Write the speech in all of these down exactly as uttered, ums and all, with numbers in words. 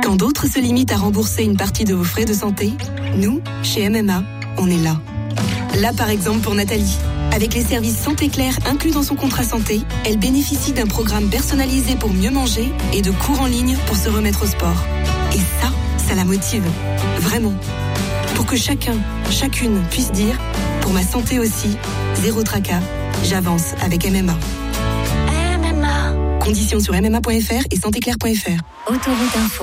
Quand d'autres se limitent à rembourser une partie de vos frais de santé, nous, chez M M A, on est là. Là, par exemple, pour Nathalie. Avec les services Santé Claire inclus dans son contrat santé, elle bénéficie d'un programme personnalisé pour mieux manger et de cours en ligne pour se remettre au sport. Et ça, ça la motive. Vraiment. Pour que chacun, chacune puisse dire « Pour ma santé aussi, zéro tracas, j'avance avec M M A ». M M A. Conditions sur m m a point f r et santé claire point f r. Autoroute Info.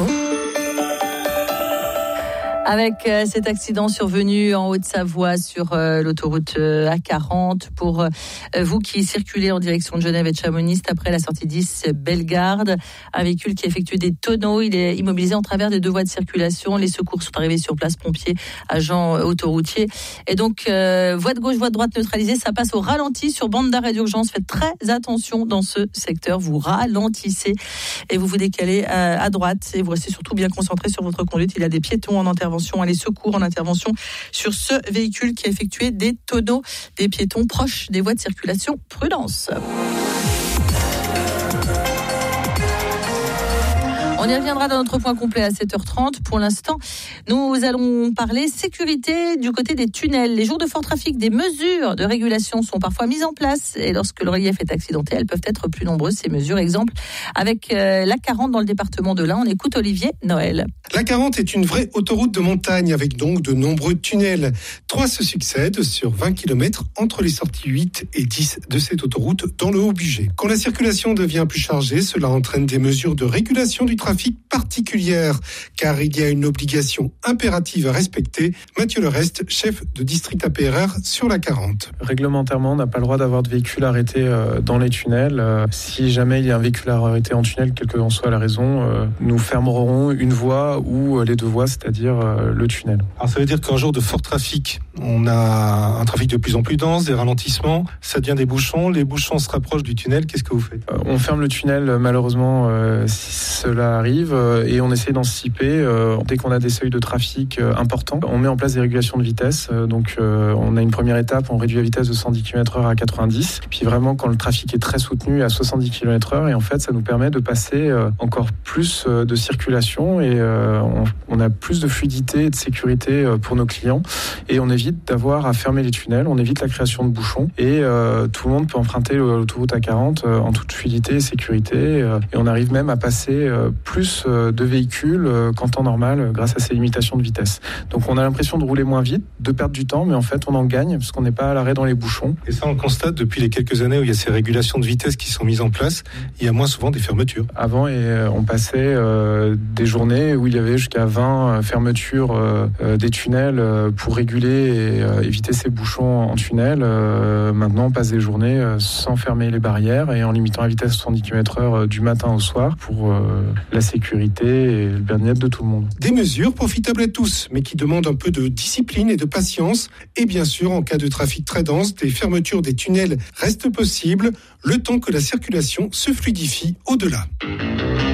Avec euh, cet accident survenu en Haute-Savoie sur euh, l'autoroute euh, A quarante, pour euh, vous qui circulez en direction de Genève et de Chamonix après la sortie dix Bellegarde, un véhicule qui effectue des tonneaux, il est immobilisé en travers des deux voies de circulation. Les secours sont arrivés sur place, pompiers, agents autoroutiers. Et donc, euh, voie de gauche, voie de droite neutralisée, ça passe au ralenti sur bande d'arrêt d'urgence. Faites très attention dans ce secteur, vous ralentissez et vous vous décalez à, à droite et vous restez surtout bien concentré sur votre conduite. Il y a des piétons en intervention. Les secours en intervention sur ce véhicule qui a effectué des tonneaux, des piétons proches des voies de circulation. Prudence. On y reviendra dans notre point complet à sept heures trente. Pour l'instant, nous allons parler sécurité du côté des tunnels. Les jours de fort trafic, des mesures de régulation sont parfois mises en place. Et lorsque le relief est accidenté, elles peuvent être plus nombreuses, ces mesures. Exemple, avec euh, l'A quarante dans le département de l'Ain. On écoute Olivier Noël. L'A quarante est une vraie autoroute de montagne avec donc de nombreux tunnels. Trois se succèdent sur vingt kilomètres entre les sorties huit et dix de cette autoroute dans le Haut-Bugey. Quand la circulation devient plus chargée, cela entraîne des mesures de régulation du trafic particulière, car il y a une obligation impérative à respecter. Mathieu Lerest, chef de district A P R R sur l'A quarante. Réglementairement, on n'a pas le droit d'avoir de véhicules arrêtés dans les tunnels. Si jamais il y a un véhicule arrêté en tunnel, quelle que en soit la raison, nous fermerons une voie ou les deux voies, c'est-à-dire le tunnel. Alors ça veut dire qu'un jour de fort trafic, on a un trafic de plus en plus dense, des ralentissements, ça devient des bouchons, les bouchons se rapprochent du tunnel, qu'est-ce que vous faites ? On ferme le tunnel malheureusement si cela arrive et on essaie d'anticiper. Dès qu'on a des seuils de trafic importants, on met en place des régulations de vitesse. Donc on a une première étape, on réduit la vitesse de cent dix kilomètres heure à quatre-vingt-dix. Puis vraiment quand le trafic est très soutenu à soixante-dix kilomètres heure, et en fait ça nous permet de passer encore plus de circulation et on, on a plus de fluidité et de sécurité pour nos clients et on évite d'avoir à fermer les tunnels, on évite la création de bouchons et euh, tout le monde peut emprunter l'autoroute A quarante euh, en toute fluidité et sécurité euh, et on arrive même à passer euh, plus euh, de véhicules euh, qu'en temps normal euh, grâce à ces limitations de vitesse. Donc on a l'impression de rouler moins vite, de perdre du temps, mais en fait on en gagne parce qu'on n'est pas à l'arrêt dans les bouchons. Et ça on le constate depuis les quelques années où il y a ces régulations de vitesse qui sont mises en place, il y a moins souvent des fermetures. Avant et, euh, on passait euh, des journées où il y avait jusqu'à vingt fermetures euh, euh, des tunnels euh, pour réguler et euh, éviter ces bouchons en tunnel. Euh, maintenant on passe des journées euh, sans fermer les barrières et en limitant la vitesse à soixante-dix kilomètres heure euh, du matin au soir pour euh, la sécurité et le bien-être de tout le monde. Des mesures profitables à tous, mais qui demandent un peu de discipline et de patience. Et bien sûr, en cas de trafic très dense, des fermetures des tunnels restent possibles, le temps que la circulation se fluidifie au-delà.